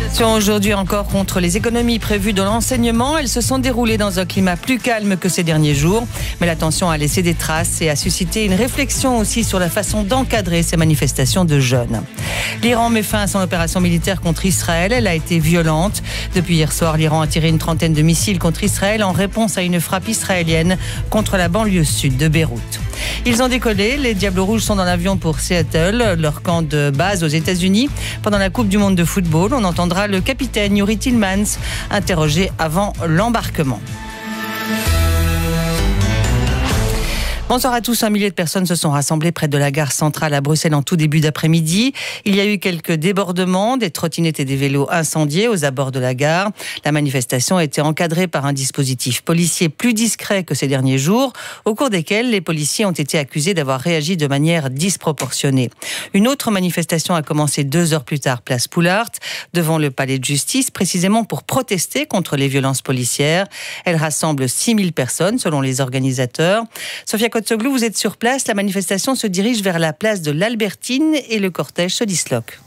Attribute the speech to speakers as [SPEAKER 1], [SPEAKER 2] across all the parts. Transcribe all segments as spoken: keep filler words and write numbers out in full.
[SPEAKER 1] Manifestations aujourd'hui encore contre les économies prévues dans l'enseignement. Elles se sont déroulées dans un climat plus calme que ces derniers jours. Mais la tension a laissé des traces et a suscité une réflexion aussi sur la façon d'encadrer ces manifestations de jeunes. L'Iran met fin à son opération militaire contre Israël. Elle a été violente. Depuis hier soir, l'Iran a tiré une trentaine de missiles contre Israël en réponse à une frappe israélienne contre la banlieue sud de Beyrouth. Ils ont décollé. Les Diables Rouges sont dans l'avion pour Seattle, leur camp de base aux États-Unis. Pendant la Coupe du Monde de football, on entendra le capitaine Yuri Tillmans interrogé avant l'embarquement. Bonsoir à tous. Un millier de personnes se sont rassemblées près de la gare centrale à Bruxelles en tout début d'après-midi. Il y a eu quelques débordements, des trottinettes et des vélos incendiés aux abords de la gare. La manifestation a été encadrée par un dispositif policier plus discret que ces derniers jours, au cours desquels les policiers ont été accusés d'avoir réagi de manière disproportionnée. Une autre manifestation a commencé deux heures plus tard, place Poulart, devant le palais de justice, précisément pour protester contre les violences policières. Elle rassemble six mille personnes, selon les organisateurs. Sophia Kotsoglou, vous êtes sur place. La manifestation se dirige vers la place de l'Albertine et le cortège se disloque.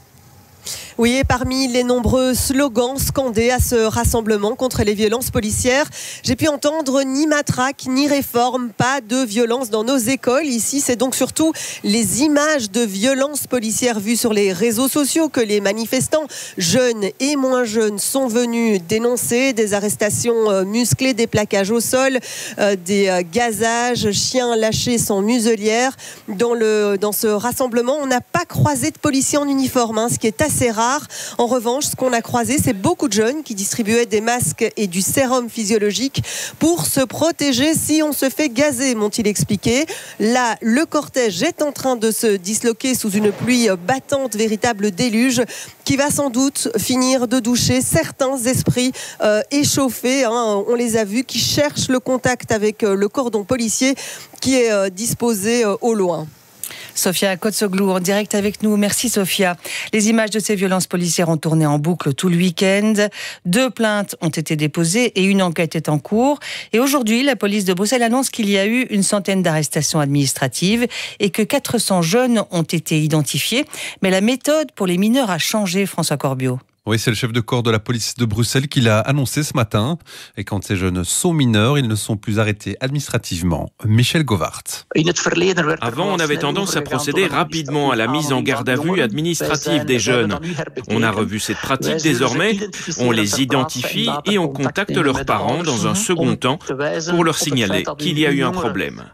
[SPEAKER 2] Oui, et parmi les nombreux slogans scandés à ce rassemblement contre les violences policières, j'ai pu entendre ni matraque, ni réforme, pas de violence dans nos écoles. Ici, c'est donc surtout les images de violences policières vues sur les réseaux sociaux que les manifestants, jeunes et moins jeunes, sont venus dénoncer. Des arrestations musclées, des plaquages au sol, euh, des gazages, chiens lâchés sans muselière. Dans, le, dans ce rassemblement, on n'a pas croisé de policiers en uniforme, hein, ce qui est assez rare. En revanche, ce qu'on a croisé, c'est beaucoup de jeunes qui distribuaient des masques et du sérum physiologique pour se protéger si on se fait gazer, m'ont-ils expliqué. Là, le cortège est en train de se disloquer sous une pluie battante, véritable déluge, qui va sans doute finir de doucher certains esprits euh, échauffés, hein, on les a vus, qui cherchent le contact avec euh, le cordon policier qui est euh, disposé euh, au loin.
[SPEAKER 1] Sophia Kotsoglou en direct avec nous. Merci Sophia. Les images de ces violences policières ont tourné en boucle tout le week-end. Deux plaintes ont été déposées et une enquête est en cours. Et aujourd'hui, la police de Bruxelles annonce qu'il y a eu une centaine d'arrestations administratives et que quatre cents jeunes ont été identifiés. Mais la méthode pour les mineurs a changé, François Corbiot.
[SPEAKER 3] Oui, c'est le chef de corps de la police de Bruxelles qui l'a annoncé ce matin. Et quand ces jeunes sont mineurs, ils ne sont plus arrêtés administrativement. Michel Govart.
[SPEAKER 4] Avant, on avait tendance à procéder rapidement à la mise en garde à vue administrative des jeunes. On a revu cette pratique désormais. On les identifie et on contacte leurs parents dans un second temps pour leur signaler qu'il y a eu un problème.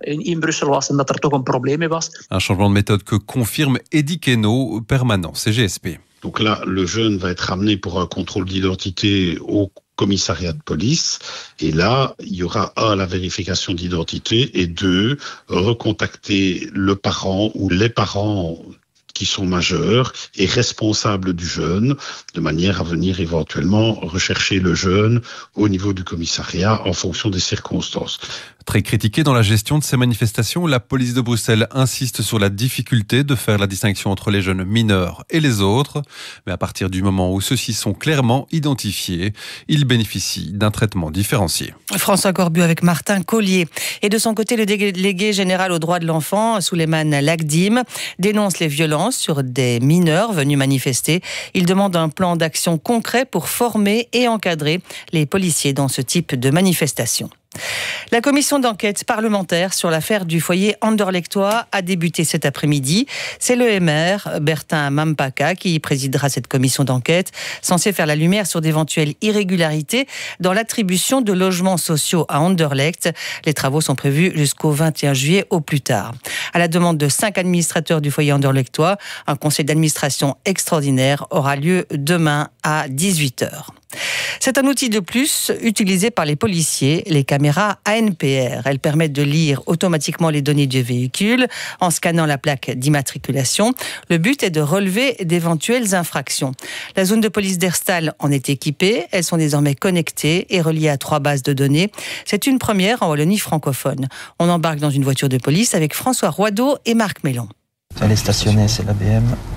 [SPEAKER 3] Un changement de méthode que confirme Eddy Keno, permanent C G S P.
[SPEAKER 5] Donc là, le jeune va être ramené pour un contrôle d'identité au commissariat de police. Et là, il y aura, un, la vérification d'identité et deux, recontacter le parent ou les parents qui sont majeurs et responsables du jeune, de manière à venir éventuellement rechercher le jeune au niveau du commissariat en fonction des circonstances.
[SPEAKER 3] Très critiquée dans la gestion de ces manifestations, la police de Bruxelles insiste sur la difficulté de faire la distinction entre les jeunes mineurs et les autres. Mais à partir du moment où ceux-ci sont clairement identifiés, ils bénéficient d'un traitement différencié.
[SPEAKER 1] François Corbiot avec Martin Collier. Et de son côté, le délégué général aux droits de l'enfant, Souleymane Lagdim, dénonce les violences sur des mineurs venus manifester. Il demande un plan d'action concret pour former et encadrer les policiers dans ce type de manifestation. La commission d'enquête parlementaire sur l'affaire du foyer anderlechtois a débuté cet après-midi. C'est le M R, Bertin Mampaka, qui présidera cette commission d'enquête, censée faire la lumière sur d'éventuelles irrégularités dans l'attribution de logements sociaux à Anderlecht. Les travaux sont prévus jusqu'au vingt et un juillet au plus tard. À la demande de cinq administrateurs du foyer anderlechtois, un conseil d'administration extraordinaire aura lieu demain à dix-huit heures. C'est un outil de plus utilisé par les policiers, les caméras A N P R. Elles permettent de lire automatiquement les données du véhicule en scannant la plaque d'immatriculation. Le but est de relever d'éventuelles infractions. La zone de police d'Herstal en est équipée. Elles sont désormais connectées et reliées à trois bases de données. C'est une première en Wallonie francophone. On embarque dans une voiture de police avec François Roideau et Marc Mélon.
[SPEAKER 6] Elle est stationnée, c'est l'A B M.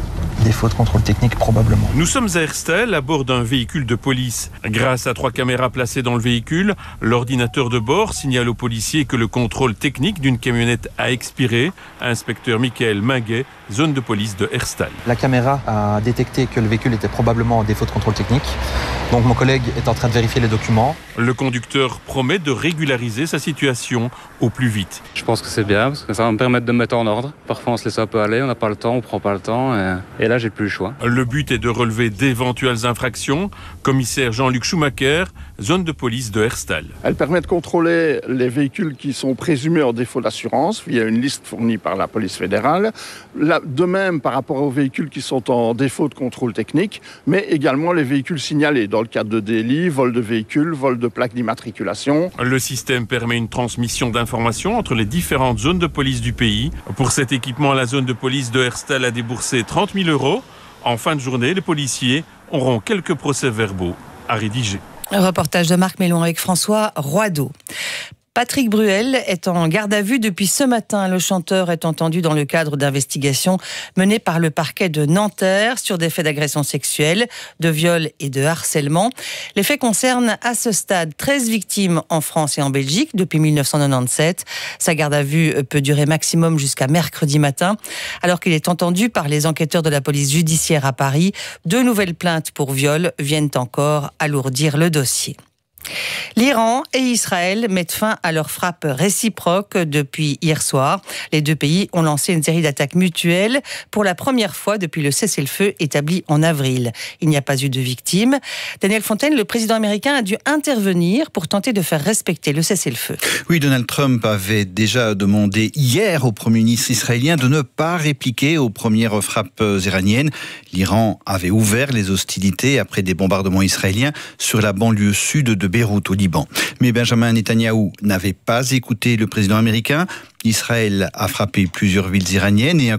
[SPEAKER 6] Défaut de contrôle technique, probablement.
[SPEAKER 4] Nous sommes à Herstal, à bord d'un véhicule de police. Grâce à trois caméras placées dans le véhicule, l'ordinateur de bord signale aux policiers que le contrôle technique d'une camionnette a expiré. Inspecteur Michael Minguet, zone de police de Herstal.
[SPEAKER 6] La caméra a détecté que le véhicule était probablement en défaut de contrôle technique. Donc mon collègue est en train de vérifier les documents.
[SPEAKER 4] Le conducteur promet de régulariser sa situation au plus vite.
[SPEAKER 7] Je pense que c'est bien, parce que ça va me permettre de me mettre en ordre. Parfois on se laisse un peu aller, on n'a pas le temps, on prend pas le temps, et, et là j'ai plus le choix.
[SPEAKER 4] Le but est de relever d'éventuelles infractions. Commissaire Jean-Luc Schumacher, zone de police de Herstal.
[SPEAKER 8] Elle permet de contrôler les véhicules qui sont présumés en défaut d'assurance via une liste fournie par la police fédérale. De même par rapport aux véhicules qui sont en défaut de contrôle technique, mais également les véhicules signalés dans le cadre de délits, vol de véhicules, vol de plaques d'immatriculation.
[SPEAKER 4] Le système permet une transmission d'informations entre les différentes zones de police du pays. Pour cet équipement, la zone de police de Herstal a déboursé trente mille euros. En fin de journée, les policiers auront quelques procès-verbaux à rédiger.
[SPEAKER 1] Un reportage de Marc Mélon avec François Roideau. Patrick Bruel est en garde à vue depuis ce matin. Le chanteur est entendu dans le cadre d'investigations menées par le parquet de Nanterre sur des faits d'agression sexuelle, de viol et de harcèlement. Les faits concernent à ce stade treize victimes en France et en Belgique depuis mille neuf cent quatre-vingt-dix-sept. Sa garde à vue peut durer maximum jusqu'à mercredi matin. Alors qu'il est entendu par les enquêteurs de la police judiciaire à Paris, deux nouvelles plaintes pour viol viennent encore alourdir le dossier. L'Iran et Israël mettent fin à leurs frappes réciproques depuis hier soir. Les deux pays ont lancé une série d'attaques mutuelles pour la première fois depuis le cessez-le-feu établi en avril. Il n'y a pas eu de victimes. Daniel Fontaine, le président américain, a dû intervenir pour tenter de faire respecter le cessez-le-feu.
[SPEAKER 9] Oui, Donald Trump avait déjà demandé hier au Premier ministre israélien de ne pas répliquer aux premières frappes iraniennes. L'Iran avait ouvert les hostilités après des bombardements israéliens sur la banlieue sud de Beyrouth au Liban. Mais Benjamin Netanyahou n'avait pas écouté le président américain. Israël a frappé plusieurs villes iraniennes et un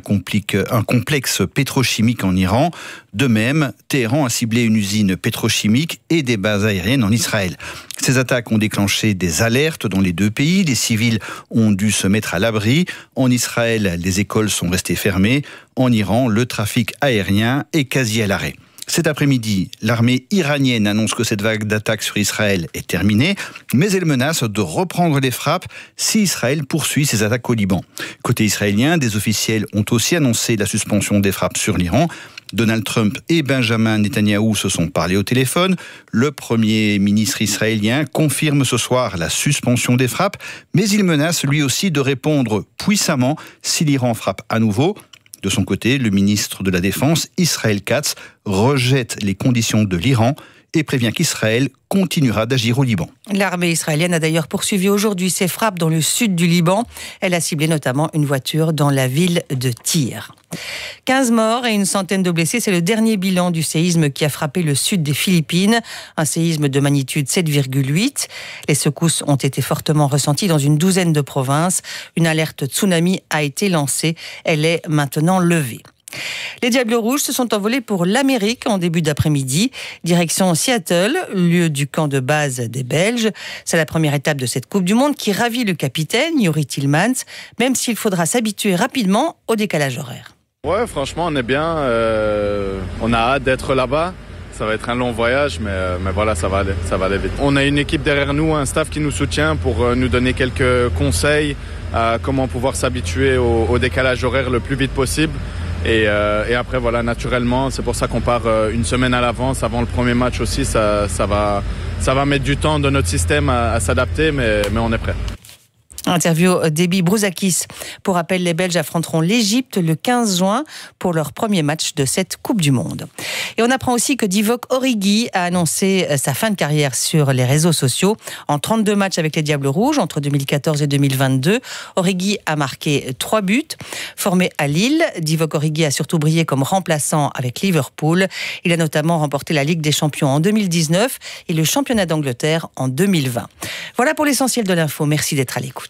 [SPEAKER 9] complexe pétrochimique en Iran. De même, Téhéran a ciblé une usine pétrochimique et des bases aériennes en Israël. Ces attaques ont déclenché des alertes dans les deux pays. Les civils ont dû se mettre à l'abri. En Israël, les écoles sont restées fermées. En Iran, le trafic aérien est quasi à l'arrêt. Cet après-midi, l'armée iranienne annonce que cette vague d'attaques sur Israël est terminée, mais elle menace de reprendre les frappes si Israël poursuit ses attaques au Liban. Côté israélien, des officiels ont aussi annoncé la suspension des frappes sur l'Iran. Donald Trump et Benjamin Netanyahou se sont parlé au téléphone. Le premier ministre israélien confirme ce soir la suspension des frappes, mais il menace lui aussi de répondre puissamment si l'Iran frappe à nouveau. De son côté, le ministre de la Défense, Israël Katz, rejette les conditions de l'Iran et prévient qu'Israël continuera d'agir au Liban.
[SPEAKER 1] L'armée israélienne a d'ailleurs poursuivi aujourd'hui ses frappes dans le sud du Liban. Elle a ciblé notamment une voiture dans la ville de Tyr. quinze morts et une centaine de blessés, c'est le dernier bilan du séisme qui a frappé le sud des Philippines. Un séisme de magnitude sept virgule huit. Les secousses ont été fortement ressenties dans une douzaine de provinces. Une alerte tsunami a été lancée. Elle est maintenant levée. Les Diables Rouges se sont envolés pour l'Amérique en début d'après-midi. Direction Seattle, lieu du camp de base des Belges. C'est la première étape de cette Coupe du Monde qui ravit le capitaine, Youri Tillmans, même s'il faudra s'habituer rapidement au décalage horaire.
[SPEAKER 10] Ouais, franchement, on est bien. Euh, on a hâte d'être là-bas. Ça va être un long voyage, mais, euh, mais voilà, ça va aller, ça va aller vite. On a une équipe derrière nous, un staff qui nous soutient pour euh, nous donner quelques conseils à comment pouvoir s'habituer au, au décalage horaire le plus vite possible. Et, euh, et après, voilà, naturellement, c'est pour ça qu'on part euh, une semaine à l'avance, avant le premier match aussi. Ça, ça, va, ça va mettre du temps de notre système à, à s'adapter, mais, mais on est prêt.
[SPEAKER 1] Interview d'Ebi Brouzakis. Pour rappel, les Belges affronteront l'Égypte le quinze juin pour leur premier match de cette Coupe du Monde. Et on apprend aussi que Divock Origi a annoncé sa fin de carrière sur les réseaux sociaux. En trente-deux matchs avec les Diables Rouges entre deux mille quatorze et deux mille vingt-deux, Origi a marqué trois buts. Formé à Lille, Divock Origi a surtout brillé comme remplaçant avec Liverpool. Il a notamment remporté la Ligue des Champions en deux mille dix-neuf et le Championnat d'Angleterre en deux mille vingt. Voilà pour l'essentiel de l'info. Merci d'être à l'écoute.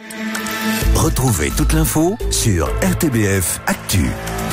[SPEAKER 11] Retrouvez toute l'info sur R T B F Actu.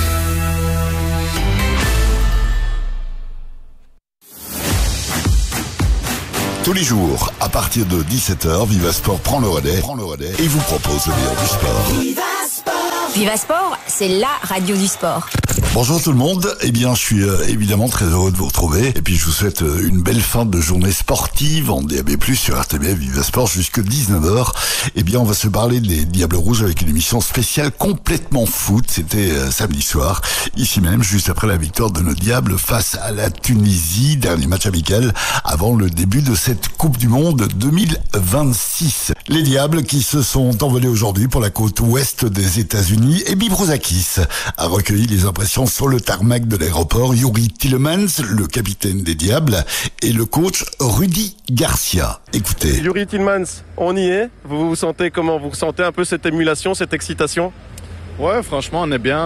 [SPEAKER 11] Tous les jours, à partir de dix-sept heures, Viva Sport prend le relais, prend le relais et vous propose le meilleur du sport.
[SPEAKER 12] Viva Sport, Viva Sport, c'est la radio du sport.
[SPEAKER 11] Bonjour tout le monde, eh bien je suis euh, évidemment très heureux de vous retrouver et puis je vous souhaite euh, une belle fin de journée sportive en D A B plus, sur R T B F Viva Sport jusque dix-neuf heures. Eh bien on va se parler des Diables Rouges avec une émission spéciale complètement foot, c'était euh, samedi soir, ici même, juste après la victoire de nos Diables face à la Tunisie, dernier match amical avant le début de cette Coupe du Monde deux mille vingt-six. Les Diables qui se sont envolés aujourd'hui pour la côte ouest des États-Unis et Bibrozakis a recueilli les impressions sur le tarmac de l'aéroport. Youri Tielemans, le capitaine des Diables, et le coach Rudy Garcia. Écoutez.
[SPEAKER 12] Youri Tielemans, on y est. Vous vous sentez comment? Vous ressentez un peu cette émulation, cette excitation?
[SPEAKER 10] Ouais, franchement, on est bien.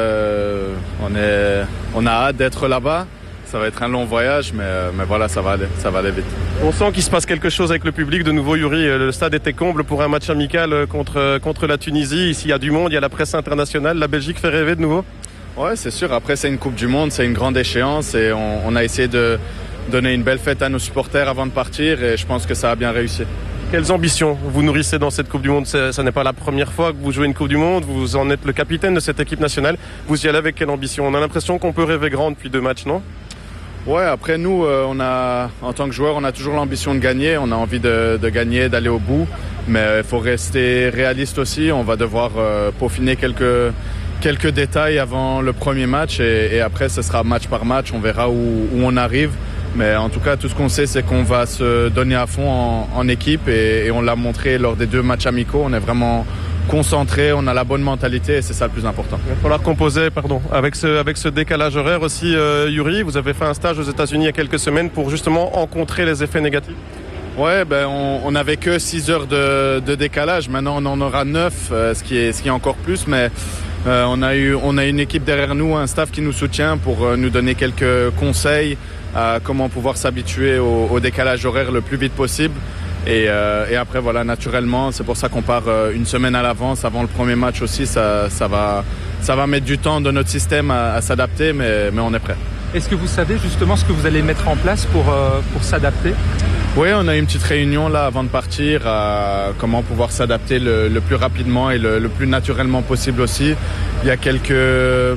[SPEAKER 10] Euh, on, est, on a hâte d'être là-bas. Ça va être un long voyage, mais, mais voilà, ça va aller, ça va aller vite.
[SPEAKER 12] On sent qu'il se passe quelque chose avec le public. De nouveau, Youri, le stade était comble pour un match amical contre, contre la Tunisie. Ici, il y a du monde, il y a la presse internationale. La Belgique fait rêver de nouveau?
[SPEAKER 10] Ouais, c'est sûr. Après, c'est une Coupe du Monde, c'est une grande échéance et on, on a essayé de donner une belle fête à nos supporters avant de partir et je pense que ça a bien réussi.
[SPEAKER 12] Quelles ambitions vous nourrissez dans cette Coupe du Monde? Ce n'est pas la première fois que vous jouez une Coupe du Monde, vous en êtes le capitaine de cette équipe nationale. Vous y allez avec quelle ambition? On a l'impression qu'on peut rêver grand depuis deux matchs, non?
[SPEAKER 10] Ouais, après nous, euh, on a, en tant que joueur, on a toujours l'ambition de gagner. On a envie de, de gagner, d'aller au bout. Mais il faut rester réaliste aussi. On va devoir euh, peaufiner quelques, quelques détails avant le premier match. Et, et après, ce sera match par match. On verra où, où on arrive. Mais en tout cas, tout ce qu'on sait, c'est qu'on va se donner à fond en, en équipe. Et, et on l'a montré lors des deux matchs amicaux. On est vraiment concentré, on a la bonne mentalité et c'est ça le plus important.
[SPEAKER 12] Il va falloir composer, pardon, avec ce, avec ce décalage horaire aussi, euh, Youri. Vous avez fait un stage aux États-Unis il y a quelques semaines pour justement en contrer les effets négatifs.
[SPEAKER 10] Ouais, ben on, on avait que six heures de, de décalage. Maintenant, on en aura neuf, euh, ce qui est, ce qui est encore plus. Mais euh, on a eu, on a une équipe derrière nous, un staff qui nous soutient pour euh, nous donner quelques conseils à comment pouvoir s'habituer au, au décalage horaire le plus vite possible. Et, euh, et après, voilà, naturellement, c'est pour ça qu'on part euh, une semaine à l'avance, avant le premier match aussi. Ça, ça, va, ça va mettre du temps de notre système à, à s'adapter, mais, mais on est prêt.
[SPEAKER 13] Est-ce que vous savez justement ce que vous allez mettre en place pour, euh, pour s'adapter?
[SPEAKER 10] Oui, on a eu une petite réunion là avant de partir, à comment pouvoir s'adapter le, le plus rapidement et le, le plus naturellement possible aussi. Il y a quelques, euh,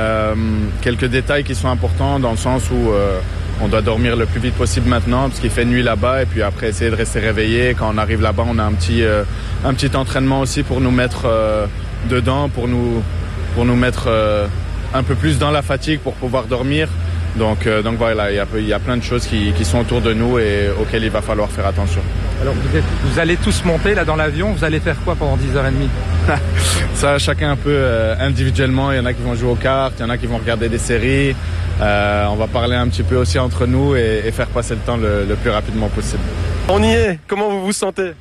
[SPEAKER 10] quelques détails qui sont importants dans le sens où euh, on doit dormir le plus vite possible maintenant parce qu'il fait nuit là-bas et puis après essayer de rester réveillé. Quand on arrive là-bas, on a un petit, euh, un petit entraînement aussi pour nous mettre euh, dedans, pour nous, pour nous mettre euh, un peu plus dans la fatigue pour pouvoir dormir. Donc, euh, donc voilà, il y a, il y a plein de choses qui, qui sont autour de nous et auxquelles il va falloir faire attention.
[SPEAKER 13] Alors vous, êtes, vous allez tous monter là dans l'avion, vous allez faire quoi pendant dix heures trente?
[SPEAKER 10] Ça, chacun un peu euh, individuellement. Il y en a qui vont jouer aux cartes, il y en a qui vont regarder des séries. Euh, on va parler un petit peu aussi entre nous et, et faire passer le temps le, le plus rapidement possible.
[SPEAKER 12] On y est, comment vous vous sentez?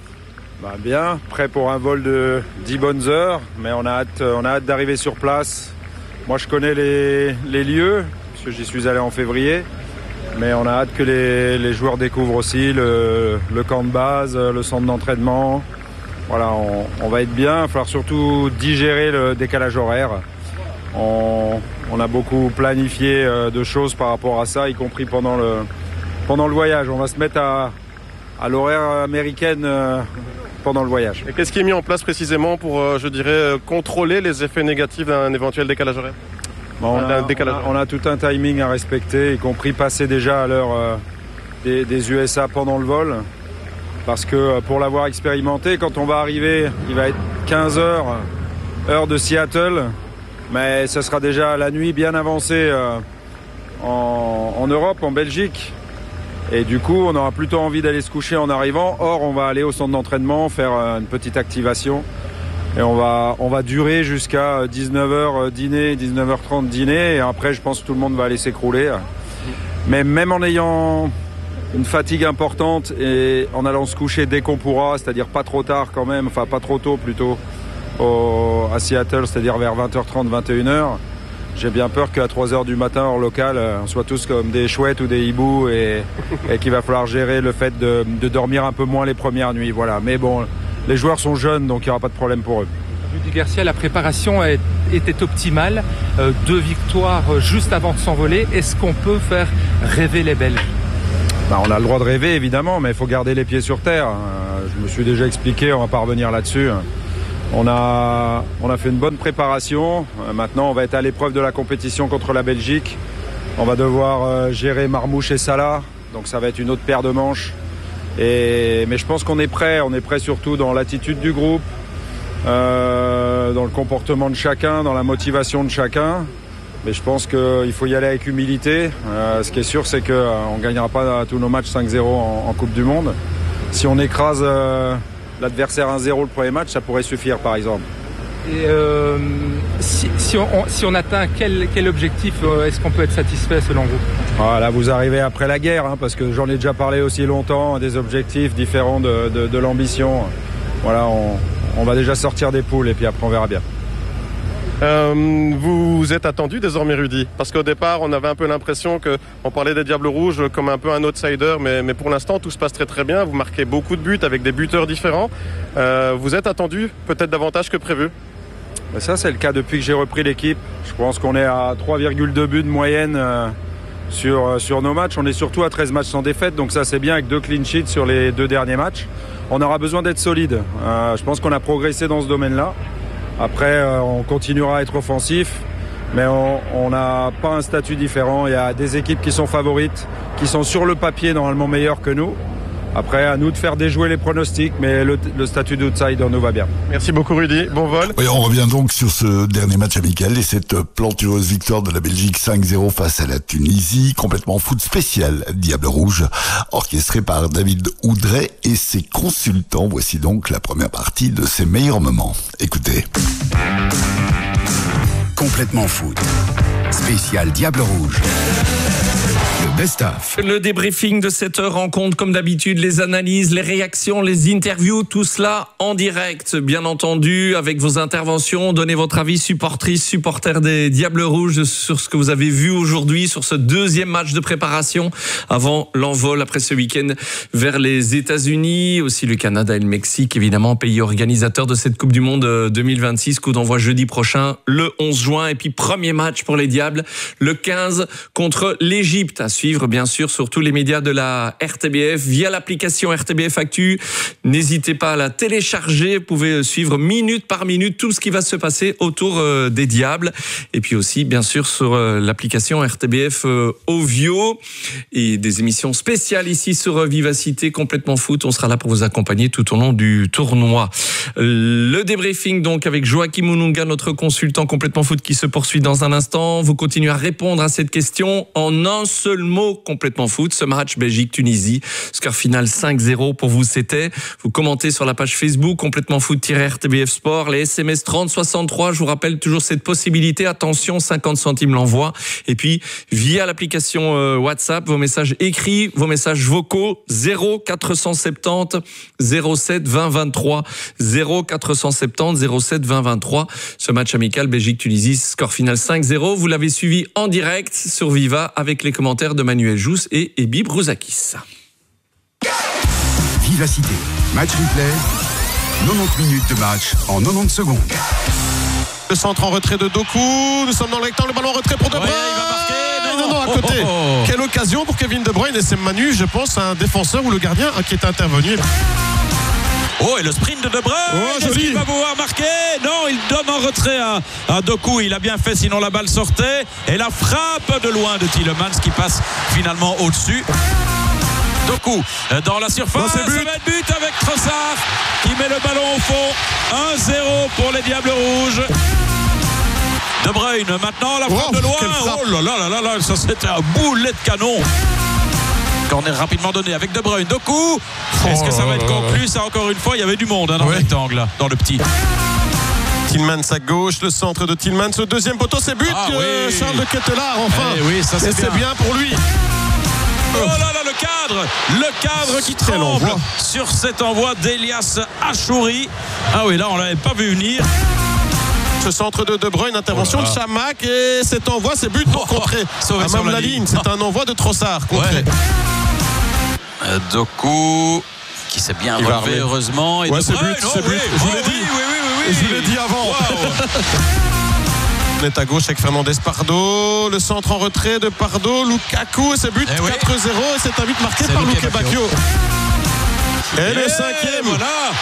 [SPEAKER 14] Bah bien, prêt pour un vol de dix bonnes heures, mais on a hâte, on a hâte d'arriver sur place. Moi je connais les, les lieux, parce que j'y suis allé en février, mais on a hâte que les, les joueurs découvrent aussi le, le camp de base, le centre d'entraînement. Voilà, on, on va être bien, il va falloir surtout digérer le décalage horaire. On, on a beaucoup planifié de choses par rapport à ça, y compris pendant le, pendant le voyage. On va se mettre à, à l'horaire américaine pendant le voyage.
[SPEAKER 12] Et qu'est-ce qui est mis en place précisément pour, je dirais, contrôler les effets négatifs d'un éventuel décalage horaire?
[SPEAKER 14] Bon, on, a, décalage on, a, on a tout un timing à respecter, y compris passer déjà à l'heure euh, des, des U S A pendant le vol. Parce que pour l'avoir expérimenté, quand on va arriver, il va être quinze heures, heure de Seattle. Mais ce sera déjà la nuit bien avancée euh, en, en Europe, en Belgique. Et du coup, on aura plutôt envie d'aller se coucher en arrivant. Or, on va aller au centre d'entraînement, faire euh, une petite activation. Et on va, on va durer jusqu'à dix-neuf heures dîner, dix-neuf heures trente dîner. Et après, je pense que tout le monde va aller s'écrouler. Mais même en ayant une fatigue importante et en allant se coucher dès qu'on pourra, c'est-à-dire pas trop tard quand même, enfin pas trop tôt plutôt, au, à Seattle, c'est-à-dire vers vingt heures trente, vingt et une heures. J'ai bien peur qu'à trois heures du matin, hors local, on soit tous comme des chouettes ou des hiboux et, et qu'il va falloir gérer le fait de, de dormir un peu moins les premières nuits. Voilà. Mais bon, les joueurs sont jeunes, donc il n'y aura pas de problème pour eux.
[SPEAKER 13] Rudy Garcia, la préparation est, était optimale. Euh, deux victoires juste avant de s'envoler. Est-ce qu'on peut faire rêver les Belges?
[SPEAKER 14] Bah, on a le droit de rêver, évidemment, mais il faut garder les pieds sur terre. Euh, je me suis déjà expliqué, on va pas revenir là-dessus. On a, on a fait une bonne préparation. Euh, maintenant, on va être à l'épreuve de la compétition contre la Belgique. On va devoir euh, gérer Marmouche et Salah. Donc ça va être une autre paire de manches. Et, mais je pense qu'on est prêt. On est prêt surtout dans l'attitude du groupe, euh, dans le comportement de chacun, dans la motivation de chacun. Mais je pense qu'il faut y aller avec humilité. Euh, ce qui est sûr, c'est qu'on euh, ne gagnera pas tous nos matchs cinq zéro en, en Coupe du Monde. Si on écrase euh, l'adversaire un zéro le premier match, ça pourrait suffire par exemple.
[SPEAKER 13] Et euh, si, si, on, si on atteint quel, quel objectif euh, est-ce qu'on peut être satisfait selon vous?
[SPEAKER 14] Voilà, vous arrivez après la guerre, hein, parce que j'en ai déjà parlé aussi longtemps, des objectifs différents de, de, de l'ambition. Voilà, on, on va déjà sortir des poules et puis après on verra bien.
[SPEAKER 12] Euh, vous êtes attendu désormais, Rudy, parce qu'au départ on avait un peu l'impression qu'on parlait des Diables Rouges comme un peu un outsider, mais, mais pour l'instant tout se passe très très bien. Vous marquez beaucoup de buts avec des buteurs différents. Euh, vous êtes attendu peut-être davantage que prévu?
[SPEAKER 14] Ça c'est le cas depuis que j'ai repris l'équipe. Je pense qu'on est à trois virgule deux buts de moyenne euh, sur, euh, sur nos matchs. On est surtout à treize matchs sans défaite, donc ça c'est bien, avec deux clean sheets sur les deux derniers matchs. On aura besoin d'être solide. Euh, je pense qu'on a progressé dans ce domaine-là. Après, euh, on continuera à être offensif, mais on n'a pas un statut différent. Il y a des équipes qui sont favorites, qui sont sur le papier normalement meilleures que nous. Après, à nous de faire déjouer les pronostics, mais le, le statut d'outsider nous va bien.
[SPEAKER 12] Merci beaucoup Rudy, bon vol.
[SPEAKER 11] Oui, on revient donc sur ce dernier match amical et cette plantureuse victoire de la Belgique cinq zéro face à la Tunisie, complètement foot spécial Diable Rouge, orchestré par David Oudret et ses consultants. Voici donc la première partie de ses meilleurs moments. Écoutez.
[SPEAKER 15] Complètement foot, spécial Diable Rouge. Le best-of.
[SPEAKER 16] Le débriefing de cette rencontre, comme d'habitude, les analyses, les réactions, les interviews, tout cela en direct, bien entendu, avec vos interventions. Donnez votre avis, supportrices, supporters des Diables Rouges, sur ce que vous avez vu aujourd'hui, sur ce deuxième match de préparation avant l'envol après ce week-end vers les États-Unis, aussi le Canada et le Mexique, évidemment, pays organisateurs de cette Coupe du Monde deux mille vingt-six. Coup d'envoi jeudi prochain, le onze juin. Et puis, premier match pour les Diables, le quinze contre l'Égypte. À suivre, bien sûr, sur tous les médias de la R T B F via l'application R T B F Actu. N'hésitez pas à la télécharger. Vous pouvez suivre minute par minute tout ce qui va se passer autour euh, des Diables. Et puis aussi, bien sûr, sur euh, l'application R T B F euh, Ovio. Et des émissions spéciales ici sur euh, Vivacité, complètement foot. On sera là pour vous accompagner tout au long du tournoi. Le débriefing, donc, avec Joachim Mununga, notre consultant complètement foot, qui se poursuit dans un instant. Vous continuez à répondre à cette question en un seul mot, complètement foot. Ce match Belgique-Tunisie, score final cinq zéro pour vous, c'était. Vous commentez sur la page Facebook complètement foot-R T B F Sport, les S M S trente soixante-trois. Je vous rappelle toujours cette possibilité. Attention, cinquante centimes l'envoi. Et puis via l'application euh, WhatsApp, vos messages écrits, vos messages vocaux zéro quatre cent soixante-dix zéro sept vingt vingt-trois zéro quatre cent soixante-dix zéro sept vingt vingt-trois. Ce match amical Belgique-Tunisie, score final cinq zéro. Vous l'avez suivi en direct sur Viva avec les commentaires de Manuel Jousse et Ebi Brouzakis.
[SPEAKER 15] Vivacité, match replay, quatre-vingt-dix minutes de match en quatre-vingt-dix secondes.
[SPEAKER 12] Le centre en retrait de Doku, nous sommes dans le rectangle, le ballon en retrait pour De Bruyne. Ouais, il va marquer, non, non, non, à côté. Oh, oh, oh. Quelle occasion pour Kevin De Bruyne, et c'est Manu, je pense, un défenseur ou le gardien qui est intervenu.
[SPEAKER 17] Oh, et le sprint de De Bruyne, oh, est-ce qu'il va pouvoir marquer? Non, il donne en retrait à, à Doku, il a bien fait, sinon la balle sortait. Et la frappe de loin de Tielemans qui passe finalement au-dessus. Doku dans la surface,
[SPEAKER 12] non, but.
[SPEAKER 17] but avec Trossard qui met le ballon au fond. un zéro pour les Diables Rouges. De Bruyne maintenant, la frappe oh, de loin. Oh là là là là là, ça c'était un boulet de canon. Corner rapidement donné avec De Bruyne. Doku, est-ce que ça va être conclu? Ça, encore une fois, il y avait du monde hein, dans ouais. le rectangle, là, dans le petit.
[SPEAKER 12] Tielemans à gauche, le centre de Tielemans, le deuxième poteau, c'est but. Ah, euh, oui. Charles de Ketelaar, enfin.
[SPEAKER 17] Eh oui, ça, c'est,
[SPEAKER 12] Et bien. c'est bien pour lui.
[SPEAKER 17] Oh là là, le cadre, le cadre qui tremble sur cet envoi d'Elias Achouri. Ah oui, là, on l'avait pas vu venir.
[SPEAKER 12] Ce centre de De Bruyne, intervention oh de Chamac et cet envoi, c'est but pour oh, contrer. Oh, à même la ligne, ligne. c'est un envoi de Trossard contré.
[SPEAKER 17] Ouais. Euh, Doku qui s'est bien Il relevé heureusement. Et
[SPEAKER 12] ouais,
[SPEAKER 17] De
[SPEAKER 12] c'est
[SPEAKER 17] Bruyne,
[SPEAKER 12] but,
[SPEAKER 17] oh,
[SPEAKER 12] c'est
[SPEAKER 17] oui,
[SPEAKER 12] but. Je vous
[SPEAKER 17] oh,
[SPEAKER 12] l'ai
[SPEAKER 17] oui,
[SPEAKER 12] dit.
[SPEAKER 17] Oui, oui, oui, oui.
[SPEAKER 12] Je vous l'ai dit avant. Wow. On est à gauche avec Fernandez Pardo, le centre en retrait de Pardo, Lukaku, c'est but eh quatre zéro oui. et c'est un but marqué c'est par Luke Bacchio. Et, et le cinquième.
[SPEAKER 17] Voilà.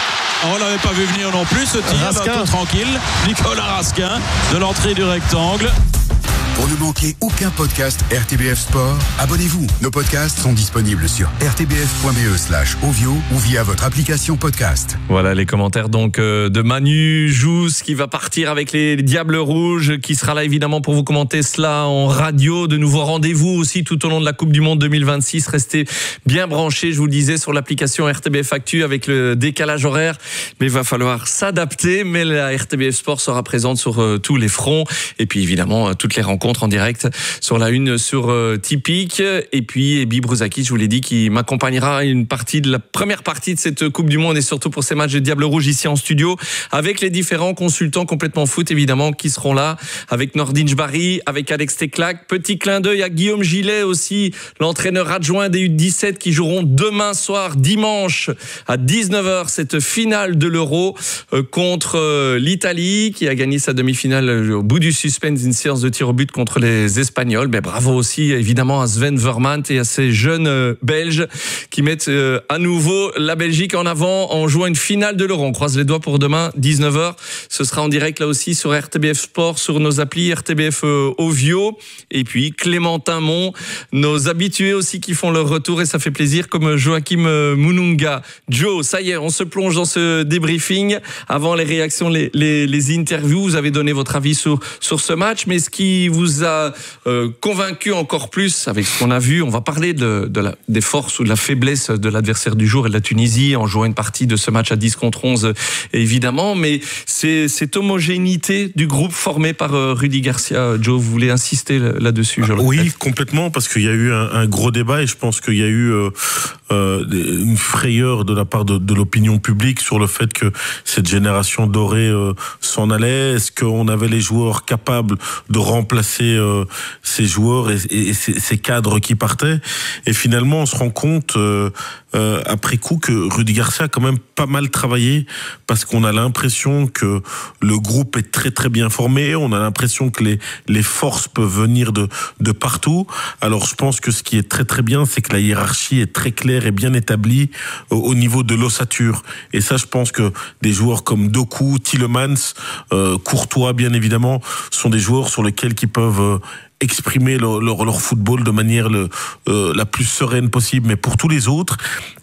[SPEAKER 17] on l'avait pas vu venir non plus, ce tir, un peu tranquille. Nicolas Raskin, de l'entrée du rectangle.
[SPEAKER 15] Pour ne manquer aucun podcast R T B F Sport, abonnez-vous. Nos podcasts sont disponibles sur r t b f point b e slash ovio ou via votre application podcast.
[SPEAKER 16] Voilà les commentaires donc de Manu Jousse qui va partir avec les Diables Rouges, qui sera là évidemment pour vous commenter cela en radio. De nouveaux rendez-vous aussi tout au long de la Coupe du Monde deux mille vingt-six. Restez bien branchés, je vous le disais, sur l'application R T B F Actu avec le décalage horaire. Mais il va falloir s'adapter. Mais la R T B F Sport sera présente sur euh, tous les fronts. Et puis évidemment, euh, toutes les rencontres en direct sur la une sur euh, Tipeee. Et puis Ebi Brouzaki, je vous l'ai dit, qui m'accompagnera une partie de la première partie de cette Coupe du Monde et surtout pour ces matchs des Diables Rouges ici en studio avec les différents consultants complètement foot évidemment qui seront là, avec Nordin Jbari, avec Alex Teclac. Petit clin d'œil à Guillaume Gillet aussi, l'entraîneur adjoint des U dix-sept, qui joueront demain soir, dimanche à dix-neuf heures, cette finale de l'Euro euh, contre euh, l'Italie, qui a gagné sa demi-finale euh, au bout du suspense, une séance de tir au but contre les Espagnols. Ben, bravo aussi évidemment à Sven Vermaat et à ces jeunes euh, Belges qui mettent euh, à nouveau la Belgique en avant en jouant une finale de l'Euro. On croise les doigts pour demain, dix-neuf heures. Ce sera en direct là aussi sur R T B F Sport, sur nos applis R T B F euh, Ovio. Et puis Clémentin Mont, nos habitués aussi qui font leur retour et ça fait plaisir, comme Joachim euh, Mununga. Joe, ça y est, on se plonge dans ce débriefing. Avant les réactions, les, les, les interviews, vous avez donné votre avis sur, sur ce match, mais ce qui vous a euh, convaincu encore plus avec ce qu'on a vu, on va parler de, de la, des forces ou de la faiblesse de l'adversaire du jour et de la Tunisie en jouant une partie de ce match à dix contre onze évidemment, mais c'est cette homogénéité du groupe formé par euh, Rudy Garcia. Joe, vous voulez insister là-dessus? Je
[SPEAKER 18] oui, complètement, parce qu'il y a eu un, un gros débat et je pense qu'il y a eu euh, euh, une frayeur de la part de, de l'opinion publique sur le fait que cette génération dorée euh, s'en allait. Est-ce qu'on avait les joueurs capables de remplacer euh, ces joueurs et, et, et ces, ces cadres qui partaient? Et finalement, on se rend compte euh, euh, après coup que Rudy Garcia a quand même pas mal travaillé, parce qu'on a l'impression que le groupe est très très bien formé, on a l'impression que les, les forces peuvent venir de, de partout. Alors je pense que ce qui est très très bien, c'est que la hiérarchie est très claire et bien établie au, au niveau de l'ossature. Et ça, je pense que des joueurs comme Doku, Tielemans, euh, Courtois bien évidemment, sont des joueurs sur lesquels qui peuvent euh, exprimer leur, leur, leur football de manière le, euh, la plus sereine possible. Mais pour tous les autres,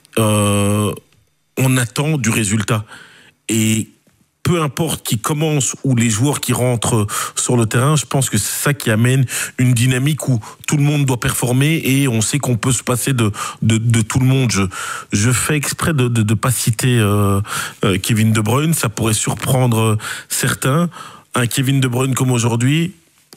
[SPEAKER 18] euh, on attend du résultat. Et peu importe qui commence ou les joueurs qui rentrent sur le terrain, je pense que c'est ça qui amène une dynamique où tout le monde doit performer et on sait qu'on peut se passer de, de, de tout le monde. Je, je fais exprès de ne pas citer euh, euh, Kevin De Bruyne, ça pourrait surprendre certains. Un Kevin De Bruyne comme aujourd'hui,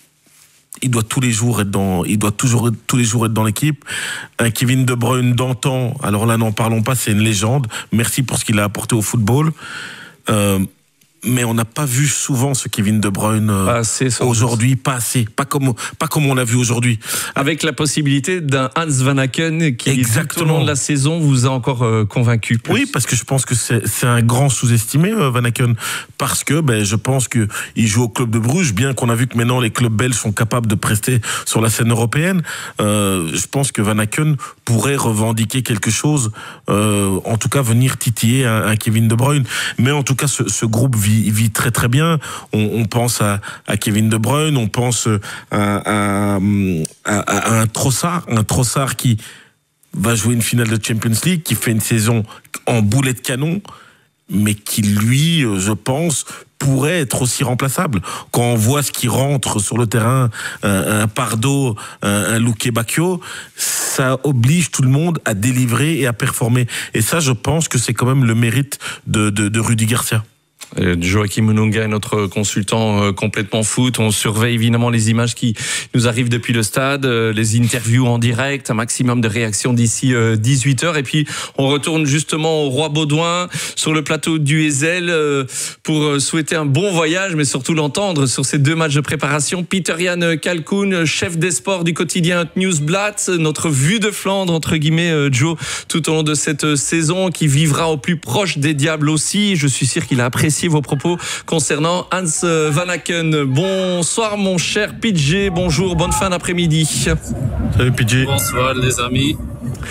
[SPEAKER 18] il doit tous les jours être dans, il doit toujours tous les jours être dans l'équipe. Un Kevin De Bruyne d'antan, alors là n'en parlons pas, c'est une légende. Merci pour ce qu'il a apporté au football. Euh, mais on n'a pas vu souvent ce Kevin De Bruyne euh, assez, aujourd'hui, pas assez, pas comme pas comme on l'a vu aujourd'hui.
[SPEAKER 16] Avec la possibilité d'un Hans Van Aken qui,
[SPEAKER 18] exactement,
[SPEAKER 16] tout au long de la saison, vous a encore euh, convaincu. Plus.
[SPEAKER 18] Oui, parce que je pense que c'est c'est un grand sous-estimé, euh, Van Aken, parce que ben je pense que il joue au club de Bruges, bien qu'on a vu que maintenant les clubs belges sont capables de prester sur la scène européenne. Euh, je pense que Van Aken pourrait revendiquer quelque chose, euh, en tout cas venir titiller un, un Kevin De Bruyne. Mais en tout cas, ce, ce groupe vit il vit très très bien. On, on pense à, à Kevin De Bruyne, on pense à, à, à, à un Trossard, un Trossard qui va jouer une finale de Champions League, qui fait une saison en boulet de canon, mais qui lui, je pense, pourrait être aussi remplaçable. Quand on voit ce qui rentre sur le terrain, un, un Pardo, un, un Luque Bacchio, ça oblige tout le monde à délivrer et à performer. Et ça, je pense que c'est quand même le mérite de, de, de Rudy Garcia.
[SPEAKER 16] Joachim Mununga est notre consultant euh, complètement foot. On surveille évidemment les images qui nous arrivent depuis le stade, euh, les interviews en direct, un maximum de réactions d'ici euh, dix-huit heures. Et puis on retourne justement au Roi Baudouin sur le plateau du Heysel euh, pour euh, souhaiter un bon voyage, mais surtout l'entendre sur ces deux matchs de préparation. Peter-Jan Kalkoun, chef des sports du quotidien Nieuwsblad, notre vue de Flandre entre guillemets, euh, Joe, tout au long de cette saison, qui vivra au plus proche des Diables aussi. Je suis sûr qu'il a apprécié vos propos concernant Hans Van Aken. Bonsoir mon cher P J, bonjour, bonne fin d'après-midi.
[SPEAKER 18] Salut P J.
[SPEAKER 19] Bonsoir les amis.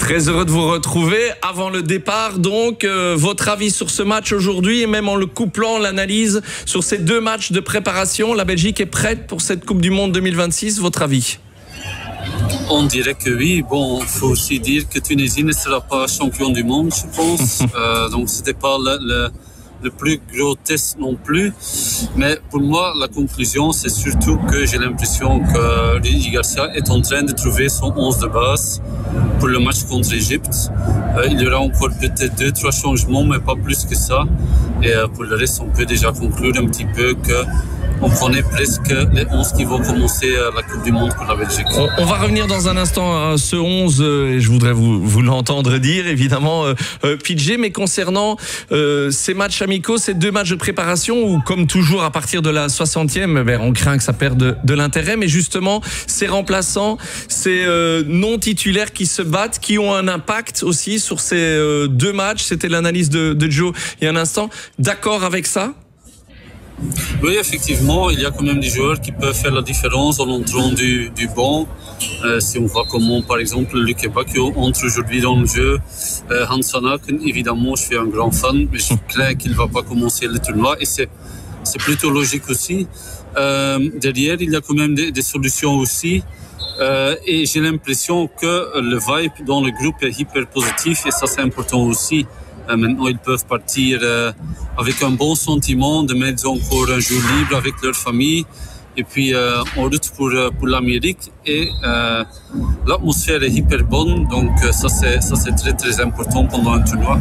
[SPEAKER 16] Très heureux de vous retrouver. Avant le départ, donc, euh, votre avis sur ce match aujourd'hui et même en le couplant, l'analyse sur ces deux matchs de préparation. La Belgique est prête pour cette Coupe du Monde deux mille vingt-six. Votre avis ?
[SPEAKER 19] On dirait que oui. Bon, il faut aussi dire que Tunisie ne sera pas champion du monde, je pense. euh, donc, c'était pas le, le, le plus gros test non plus. Mais pour moi, la conclusion, c'est surtout que j'ai l'impression que Rudy Garcia est en train de trouver son onze de base pour le match contre l'Égypte. Euh, il y aura encore peut-être deux, trois changements, mais pas plus que ça. Et euh, pour le reste, on peut déjà conclure un petit peu que on connaît presque les onze qui vont commencer la Coupe du Monde pour la Belgique.
[SPEAKER 16] On, on va revenir dans un instant à ce onze, et je voudrais vous, vous l'entendre dire, évidemment, euh, euh, P J, mais concernant euh, ces matchs amicaux, ces deux matchs de préparation, où comme toujours à partir de la soixantième, ben, on craint que ça perde de, de l'intérêt, mais justement, ces remplaçants, ces euh, non-titulaires qui se battent, qui ont un impact aussi sur ces euh, deux matchs, c'était l'analyse de, de Joe il y a un instant, d'accord avec ça ?
[SPEAKER 19] Oui, effectivement, il y a quand même des joueurs qui peuvent faire la différence en entrant du, du banc. Euh, si on voit comment, par exemple, Luke Bakio entre aujourd'hui dans le jeu. Euh, Hans Sanaken, évidemment, je suis un grand fan, mais je crains qu'il ne va pas commencer le tournoi. Et c'est, c'est plutôt logique aussi. Euh, derrière, il y a quand même des, des solutions aussi. Euh, et j'ai l'impression que le vibe dans le groupe est hyper positif et ça, c'est important aussi. Euh, maintenant, ils peuvent partir euh, avec un bon sentiment de mettre encore un jour libre avec leur famille et puis euh, en route pour, pour l'Amérique. Et euh, l'atmosphère est hyper bonne, donc euh, ça, c'est, ça c'est très très important pendant un tournoi.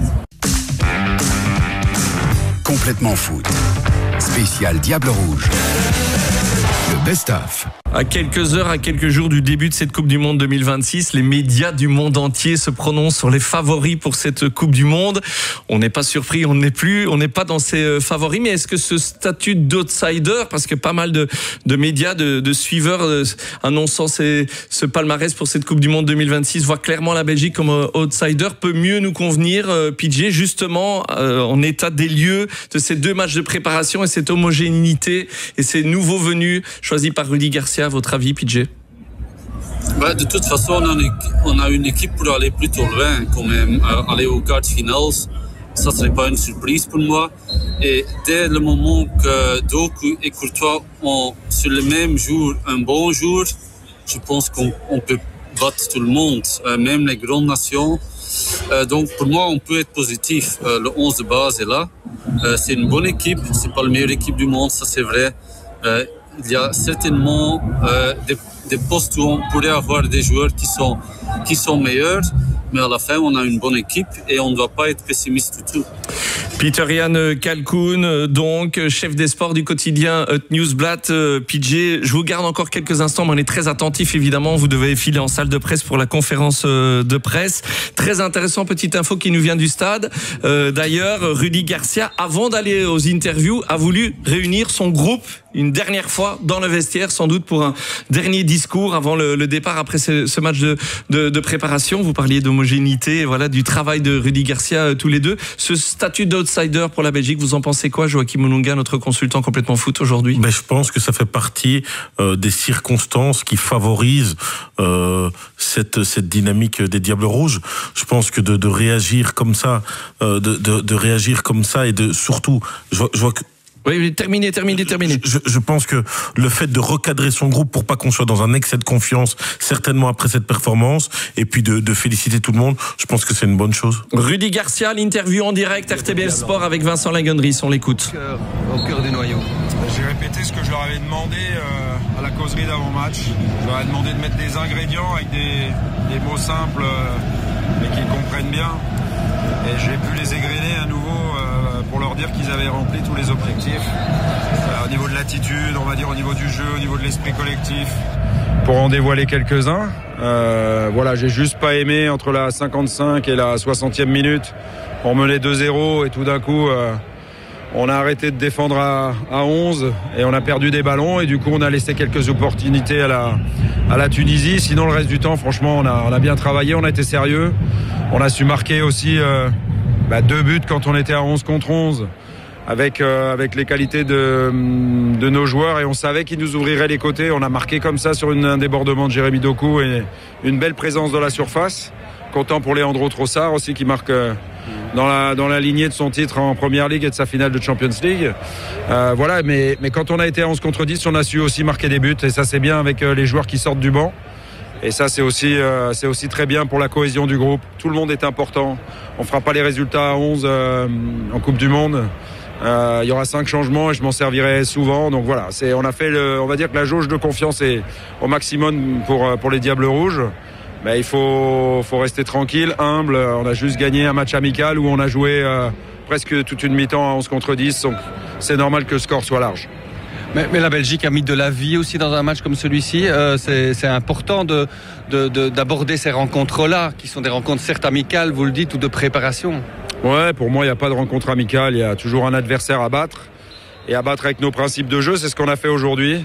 [SPEAKER 15] Complètement foot. Spécial Diable Rouge. Le best-of.
[SPEAKER 16] À quelques heures, à quelques jours du début de cette Coupe du Monde deux mille vingt-six, les médias du monde entier se prononcent sur les favoris pour cette Coupe du Monde. On n'est pas surpris, on n'est plus, on n'est pas dans ces favoris, mais est-ce que ce statut d'outsider, parce que pas mal de, de médias, de, de suiveurs euh, annonçant ces, ce palmarès pour cette Coupe du Monde deux mille vingt-six, voient clairement la Belgique comme euh, outsider, peut mieux nous convenir, euh, P J, justement, euh, en état des lieux de ces deux matchs de préparation et cette homogénéité et ces nouveaux venus choisis par Rudy Garcia. À votre avis, P J?
[SPEAKER 19] Bah, de toute façon, on a, une, on a une équipe pour aller plutôt loin quand même. Euh, aller aux quarts finales, ça ne serait pas une surprise pour moi. Et dès le moment que Doku et Courtois ont sur le même jour un bon jour, je pense qu'on on peut battre tout le monde, euh, même les grandes nations. Euh, donc pour moi, on peut être positif. Euh, le onze de base est là. Euh, c'est une bonne équipe. C'est pas la meilleure équipe du monde, ça c'est vrai. Euh, Il y a certainement euh, des, des postes où on pourrait avoir des joueurs qui sont, qui sont meilleurs, mais à la fin, on a une bonne équipe et on ne doit pas être pessimiste du tout.
[SPEAKER 16] Peter-Jan Kalkoun, donc chef des sports du quotidien Nieuwsblad. P J, je vous garde encore quelques instants, mais on est très attentif évidemment. Vous devez filer en salle de presse pour la conférence de presse. Très intéressant, petite info qui nous vient du stade. Euh, d'ailleurs, Rudy Garcia, avant d'aller aux interviews, a voulu réunir son groupe une dernière fois dans le vestiaire, sans doute pour un dernier discours avant le, le départ après ce, ce match de, de, de préparation. Vous parliez d'homogénéité, voilà, du travail de Rudy Garcia euh, tous les deux. Ce statut d'outsider pour la Belgique, vous en pensez quoi, Joachim Olunga, notre consultant complètement foot aujourd'hui?
[SPEAKER 18] Ben, je pense que ça fait partie euh, des circonstances qui favorisent euh, cette, cette dynamique des Diables Rouges. Je pense que de, de réagir comme ça, euh, de, de, de réagir comme ça et de surtout, je vois, je vois que
[SPEAKER 16] Oui, terminé, terminé, terminé.
[SPEAKER 18] Je, je pense que le fait de recadrer son groupe pour pas qu'on soit dans un excès de confiance, certainement après cette performance, et puis de, de féliciter tout le monde, je pense que c'est une bonne chose.
[SPEAKER 16] Rudy Garcia, l'interview en direct, R T B F Sport avec Vincent Lagendries, on l'écoute.
[SPEAKER 20] Au cœur du noyau.
[SPEAKER 14] J'ai répété ce que je leur avais demandé euh, à la causerie d'avant-match. Je leur ai demandé de mettre des ingrédients avec des, des mots simples, euh, mais qu'ils comprennent bien. Et j'ai pu les égrener à nouveau euh, pour leur dire qu'ils avaient rempli tous les objectifs. Euh, au niveau de l'attitude, on va dire au niveau du jeu, au niveau de l'esprit collectif. Pour en dévoiler quelques-uns, euh, voilà, j'ai juste pas aimé entre la cinquante-cinq et la soixantième minute. On menait deux zéro et tout d'un coup, euh, on a arrêté de défendre à, à onze et on a perdu des ballons et du coup on a laissé quelques opportunités à la, à la Tunisie. Sinon le reste du temps, franchement, on a, on a bien travaillé, on a été sérieux. On a su marquer aussi euh, bah, deux buts quand on était à onze contre onze avec, euh, avec les qualités de, de nos joueurs et on savait qu'ils nous ouvriraient les côtés. On a marqué comme ça sur une, un débordement de Jérémy Doku et une belle présence dans la surface. content pour Leandro Trossard aussi qui marque euh, dans la dans la lignée de son titre en Première Ligue et de sa finale de Champions League. Euh, voilà, mais mais quand on a été à onze contre dix, on a su aussi marquer des buts et ça c'est bien avec euh, les joueurs qui sortent du banc. Et ça c'est aussi euh, c'est aussi très bien pour la cohésion du groupe. Tout le monde est important. On fera pas les résultats à onze euh, en Coupe du Monde. Euh, il y aura cinq changements et je m'en servirai souvent. Donc voilà, c'est, on a fait le, on va dire que la jauge de confiance est au maximum pour, pour les Diables Rouges. Mais il faut, faut rester tranquille, humble. On a juste gagné un match amical où on a joué euh, presque toute une mi-temps à onze contre dix. Donc c'est normal que le score soit large.
[SPEAKER 20] Mais, mais la Belgique a mis de la vie aussi dans un match comme celui-ci. Euh, c'est, c'est important de, de, de, d'aborder ces rencontres-là, qui sont des rencontres certes amicales, vous le dites, ou de préparation.
[SPEAKER 14] Ouais, pour moi, il n'y a pas de rencontre amicale. Il y a toujours un adversaire à battre. Et à battre avec nos principes de jeu, c'est ce qu'on a fait aujourd'hui.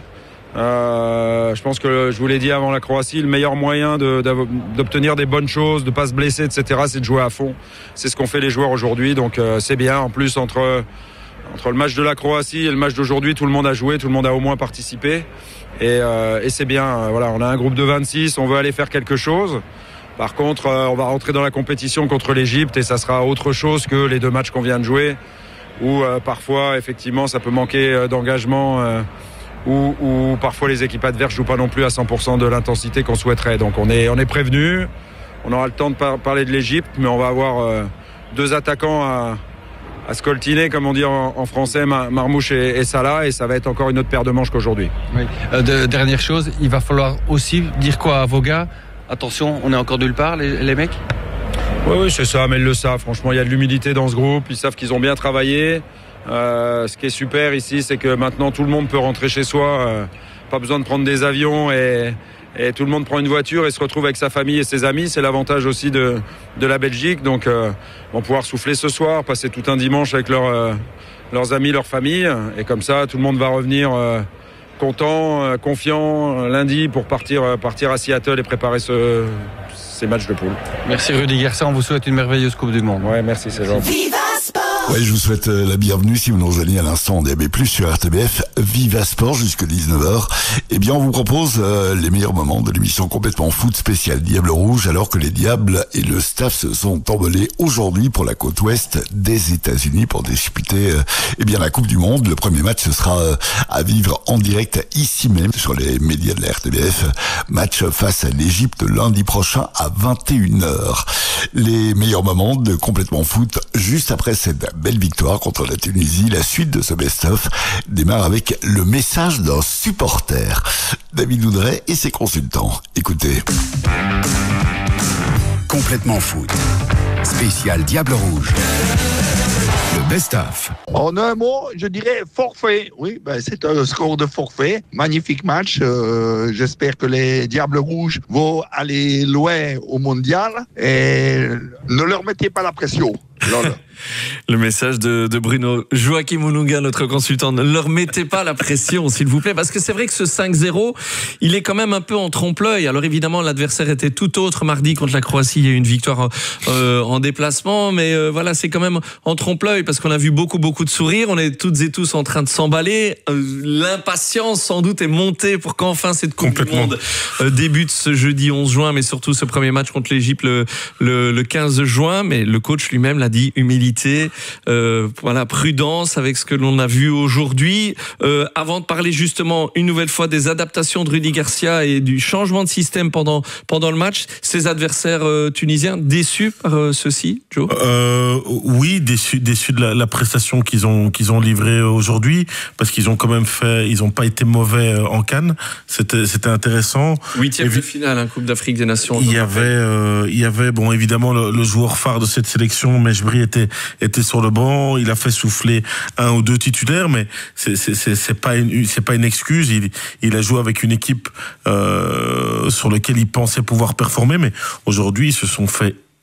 [SPEAKER 14] Euh, je pense que, je vous l'ai dit avant la Croatie, le meilleur moyen de, d'obtenir des bonnes choses, de ne pas se blesser, et cetera, c'est de jouer à fond. C'est ce qu'ont fait les joueurs aujourd'hui. Donc euh, c'est bien. En plus, entre, entre le match de la Croatie et le match d'aujourd'hui, tout le monde a joué, tout le monde a au moins participé. Et, euh, et c'est bien. Voilà, on a un groupe de vingt-six, on veut aller faire quelque chose. Par contre, euh, on va rentrer dans la compétition contre l'Égypte et ça sera autre chose que les deux matchs qu'on vient de jouer, où euh, parfois, effectivement, ça peut manquer euh, d'engagement, euh, ou, ou parfois les équipes adverses jouent pas non plus à cent pour cent de l'intensité qu'on souhaiterait. Donc on est, on est prévenus, on aura le temps de par- parler de l'Égypte, mais on va avoir euh, deux attaquants à, à scoltiner, comme on dit en, en français, Mar- Marmouche et, et Salah, et ça va être encore une autre paire de manches qu'aujourd'hui.
[SPEAKER 20] Oui. Euh, de, dernière chose, il va falloir aussi dire quoi à vos gars ? Attention, on est encore nulle part, les, les mecs ?
[SPEAKER 14] Oui, oui, c'est ça, mais ils le savent. Franchement, il y a de l'humilité dans ce groupe. Ils savent qu'ils ont bien travaillé. Euh, ce qui est super ici, c'est que maintenant, tout le monde peut rentrer chez soi. Euh, pas besoin de prendre des avions et, et tout le monde prend une voiture et se retrouve avec sa famille et ses amis. C'est l'avantage aussi de, de la Belgique. Donc, euh, on va pouvoir souffler ce soir, passer tout un dimanche avec leur, euh, leurs amis, leur famille. Et comme ça, tout le monde va revenir... Euh, content, euh, confiant euh, lundi pour partir, euh, partir à Seattle et préparer ce, ces matchs de poule.
[SPEAKER 20] Merci Rudy Garcia, on vous souhaite une merveilleuse Coupe du Monde.
[SPEAKER 14] Ouais, merci, c'est gentil.
[SPEAKER 11] Ouais, je vous souhaite la bienvenue si vous nous rejoignez à l'instant en D A B plus, sur R T B F, Viva Sport jusqu'à dix-neuf heures. Eh bien, on vous propose euh, les meilleurs moments de l'émission Complètement Foot spéciale Diable Rouge, alors que les Diables et le staff se sont envolés aujourd'hui pour la côte ouest des États-Unis pour disputer euh, eh bien la Coupe du Monde. Le premier match, ce sera euh, à vivre en direct ici même sur les médias de la R T B F. Match face à l'Égypte lundi prochain à vingt et une heures. Les meilleurs moments de Complètement Foot juste après cette belle victoire contre la Tunisie. La suite de ce best-of démarre avec le message d'un supporter. David Oudret et ses consultants. Écoutez.
[SPEAKER 15] Complètement Foot. Spécial Diable Rouge. Le best-of.
[SPEAKER 21] En un mot, je dirais forfait. Oui, ben c'est un score de forfait. Magnifique match. Euh, j'espère que les Diables Rouges vont aller loin au mondial. Et ne leur mettez pas la pression.
[SPEAKER 16] Le message de, de Bruno Joachim Ounouga, notre consultant. Ne leur mettez pas la pression, s'il vous plaît, parce que c'est vrai que ce cinq zéro, il est quand même un peu en trompe-l'œil. Alors évidemment, l'adversaire était tout autre mardi contre la Croatie. Il y a eu une victoire euh, en déplacement, mais euh, voilà, c'est quand même en trompe-l'œil parce qu'on a vu beaucoup, beaucoup de sourires. On est toutes et tous en train de s'emballer. Euh, l'impatience, sans doute, est montée pour qu'enfin cette Coupe du Monde euh, débute ce jeudi onze juin, mais surtout ce premier match contre l'Égypte le, le, le quinze juin. Mais le coach lui-même l'a dit, humilité, euh, voilà, prudence avec ce que l'on a vu aujourd'hui. Euh, avant de parler justement une nouvelle fois des adaptations de Rudy Garcia et du changement de système pendant pendant le match, ces adversaires euh, tunisiens déçus par euh, ceci, Joe?
[SPEAKER 18] euh, Oui, déçus, déçus de la, la prestation qu'ils ont qu'ils ont livrée aujourd'hui, parce qu'ils ont quand même fait, ils ont pas été mauvais en CAN. C'était c'était intéressant.
[SPEAKER 16] Huitième de finale, hein, Coupe d'Afrique des Nations.
[SPEAKER 18] Il y avait euh, il y avait bon évidemment le, le joueur phare de cette sélection, Mejbri, était était sur le banc. Il a fait souffler un ou deux titulaires, mais c'est c'est c'est, c'est pas une c'est pas une excuse. Il il a joué avec une équipe euh, sur laquelle il pensait pouvoir performer, mais aujourd'hui ils se sont fait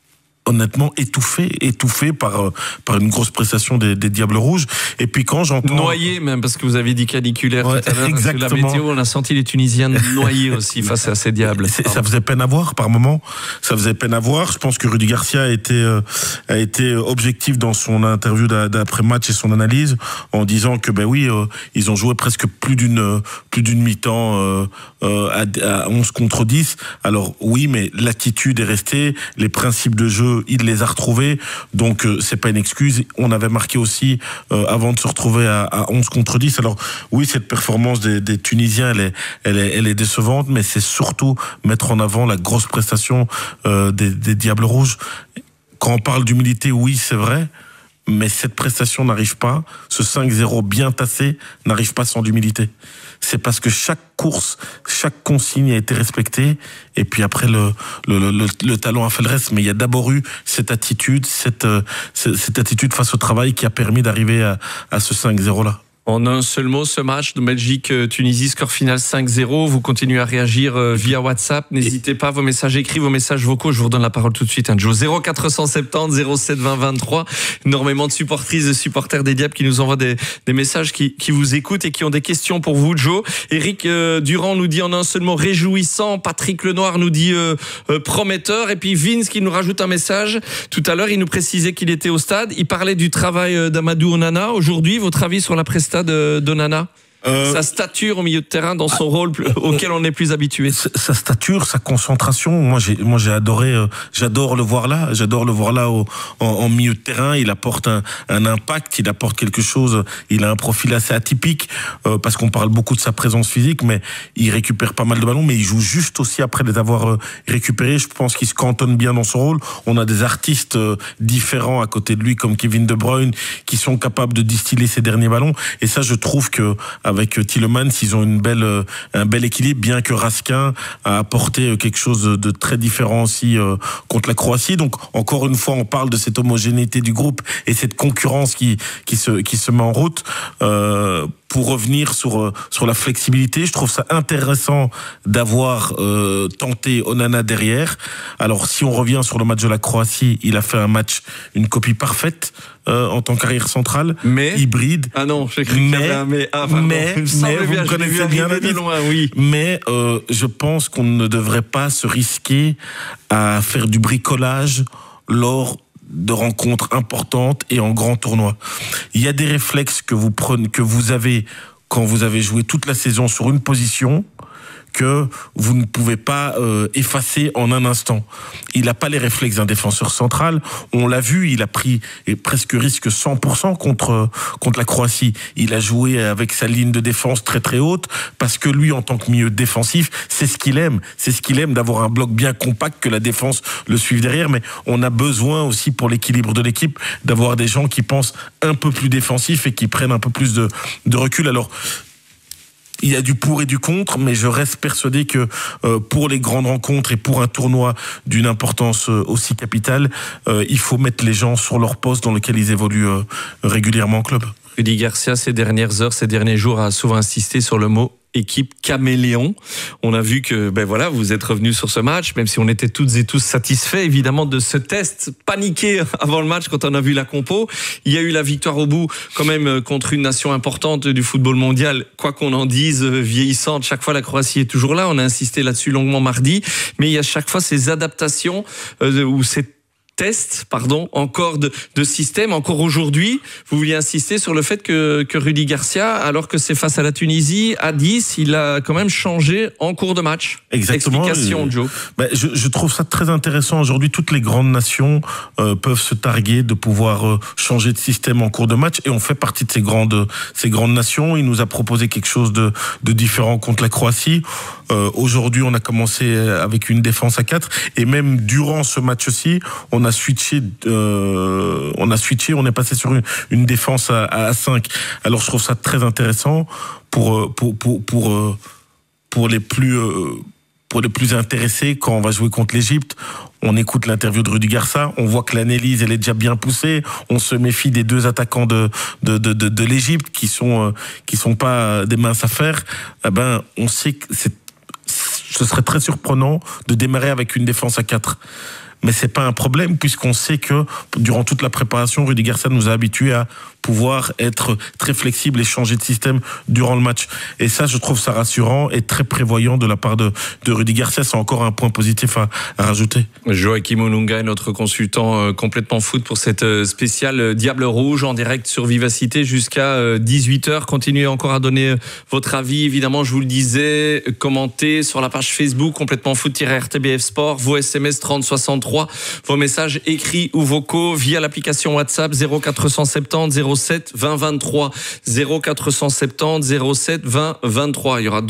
[SPEAKER 18] honnêtement étouffé, étouffé par par une grosse prestation des, des Diables Rouges. Et puis quand j'entends
[SPEAKER 16] noyé même, parce que vous avez dit caniculaire
[SPEAKER 18] ouais,
[SPEAKER 16] tout à l'heure,
[SPEAKER 18] exactement.
[SPEAKER 16] La météo, on a senti les Tunisiens noyés aussi face à ces Diables.
[SPEAKER 18] Ça faisait peine à voir par moment. Ça faisait peine à voir. Je pense que Rudy Garcia a été euh, a été objectif dans son interview d'après match et son analyse en disant que ben oui, euh, ils ont joué presque plus d'une plus d'une mi-temps euh, euh, à, à onze contre dix. Alors oui, mais l'attitude est restée, les principes de jeu il les a retrouvés, donc euh, c'est pas une excuse. On avait marqué aussi euh, avant de se retrouver à, à onze contre dix. Alors oui, cette performance des, des Tunisiens, elle est, elle est, elle est décevante, mais c'est surtout mettre en avant la grosse prestation euh, des, des Diables Rouges. Quand on parle d'humilité, oui, c'est vrai, mais cette prestation n'arrive pas, ce cinq zéro bien tassé n'arrive pas sans l'humilité. C'est parce que chaque course, chaque consigne a été respectée, et puis après le le, le, le talent a fait le reste. Mais il y a d'abord eu cette attitude, cette, cette attitude face au travail qui a permis d'arriver à, à ce cinq zéro là.
[SPEAKER 16] En un seul mot, ce match de Belgique-Tunisie, score final cinq zéro. Vous continuez à réagir via WhatsApp. N'hésitez pas, vos messages écrits, vos messages vocaux. Je vous redonne la parole tout de suite. Hein. Joe, zéro quatre cent soixante-dix, zéro sept vingt vingt-trois. Énormément de supportrices et supporters des Diables qui nous envoient des, des messages, qui, qui vous écoutent et qui ont des questions pour vous, Joe. Eric euh, Durand nous dit en un seul mot réjouissant. Patrick Lenoir nous dit euh, euh, prometteur. Et puis Vince qui nous rajoute un message. Tout à l'heure, il nous précisait qu'il était au stade. Il parlait du travail d'Amadou Onana. Aujourd'hui, votre avis sur la prestation de Onana? Euh, sa stature au milieu de terrain dans son ah, rôle plus, auquel on est plus habitué.
[SPEAKER 18] Sa stature, sa concentration. Moi, j'ai, moi, j'ai adoré. Euh, j'adore le voir là. J'adore le voir là au, en, en milieu de terrain. Il apporte un, un impact. Il apporte quelque chose. Il a un profil assez atypique euh, parce qu'on parle beaucoup de sa présence physique, mais il récupère pas mal de ballons. Mais il joue juste aussi après les avoir euh, récupérés. Je pense qu'il se cantonne bien dans son rôle. On a des artistes euh, différents à côté de lui, comme Kevin De Bruyne, qui sont capables de distiller ses derniers ballons. Et ça, je trouve que avec Tielemans, ils ont une belle, un bel équilibre, bien que Raskin a apporté quelque chose de très différent aussi contre la Croatie. Donc, encore une fois, on parle de cette homogénéité du groupe et cette concurrence qui, qui, se, qui se met en route. Euh, Pour revenir sur sur la flexibilité, je trouve ça intéressant d'avoir euh, tenté Onana derrière. Alors si on revient sur le match de la Croatie, il a fait un match, une copie parfaite euh, en tant qu'arrière centrale,
[SPEAKER 16] mais
[SPEAKER 18] hybride.
[SPEAKER 16] Ah non, j'ai cru
[SPEAKER 18] mais,
[SPEAKER 16] qu'il y avait un mais. Ah, pardon,
[SPEAKER 18] mais, mais vous me connaissez bien la vie.
[SPEAKER 16] Oui.
[SPEAKER 18] Mais euh, je pense qu'on ne devrait pas se risquer à faire du bricolage lors de rencontres importantes et en grands tournois. Il y a des réflexes que vous prenez, que vous avez quand vous avez joué toute la saison sur une position, que vous ne pouvez pas euh, effacer en un instant. Il n'a pas les réflexes d'un défenseur central. On l'a vu, il a pris presque risque cent pour cent contre, contre la Croatie. Il a joué avec sa ligne de défense très très haute parce que lui, en tant que milieu défensif, c'est ce qu'il aime. C'est ce qu'il aime, d'avoir un bloc bien compact, que la défense le suive derrière. Mais on a besoin aussi, pour l'équilibre de l'équipe, d'avoir des gens qui pensent un peu plus défensif et qui prennent un peu plus de, de recul. Alors, il y a du pour et du contre, mais je reste persuadé que euh, pour les grandes rencontres et pour un tournoi d'une importance euh, aussi capitale, euh, il faut mettre les gens sur leur poste dans lequel ils évoluent euh, régulièrement en club.
[SPEAKER 16] Rudy Garcia, ces dernières heures, ces derniers jours, a souvent insisté sur le mot équipe caméléon. On a vu que, ben voilà, vous êtes revenus sur ce match, même si on était toutes et tous satisfaits, évidemment, de ce test paniqué avant le match quand on a vu la compo. Il y a eu la victoire au bout, quand même, contre une nation importante du football mondial, quoi qu'on en dise, vieillissante. Chaque fois, la Croatie est toujours là. On a insisté là-dessus longuement mardi. Mais il y a chaque fois ces adaptations, euh, ou ces test, pardon, encore de, de système, encore aujourd'hui. Vous vouliez insister sur le fait que, que Rudy Garcia, alors que c'est face à la Tunisie, à dix, il a quand même changé en cours de match.
[SPEAKER 18] Exactement.
[SPEAKER 16] Explication, Joe.
[SPEAKER 18] Ben, je, je trouve ça très intéressant. Aujourd'hui, toutes les grandes nations euh, peuvent se targuer de pouvoir euh, changer de système en cours de match, et on fait partie de ces grandes, ces grandes nations. Il nous a proposé quelque chose de, de différent contre la Croatie. Euh, aujourd'hui, on a commencé avec une défense à quatre, et même durant ce match-ci, on a switché, euh, on a switché, on est passé sur une, une défense à, à cinq. Alors je trouve ça très intéressant pour pour pour pour pour les plus pour les plus intéressés. Quand on va jouer contre l'Égypte, on écoute l'interview de Rudy Garcia, on voit que l'analyse elle est déjà bien poussée. On se méfie des deux attaquants de de de de, de l'Égypte qui sont qui sont pas des minces affaires. Eh ben, on sait que c'est ce serait très surprenant de démarrer avec une défense à quatre. mais c'est pas un problème puisqu'on sait que durant toute la préparation, Rudy Garcia nous a habitués à pouvoir être très flexible et changer de système durant le match. Et ça, je trouve ça rassurant et très prévoyant de la part de, de Rudy Garcia. C'est encore un point positif à, à rajouter.
[SPEAKER 16] Joachim Olunga est notre consultant euh, complètement foot pour cette euh, spéciale euh, Diable Rouge en direct sur Vivacité jusqu'à euh, dix-huit heures. Continuez encore à donner euh, votre avis. Évidemment, je vous le disais, commentez sur la page Facebook complètement foot-R T B F Sport, vos S M S trente soixante-trois, vos messages écrits ou vocaux via l'application WhatsApp zéro quatre cent soixante-dix zéro sept vingt vingt-trois zéro quatre cent soixante-dix zéro sept vingt vingt-trois. Il y aura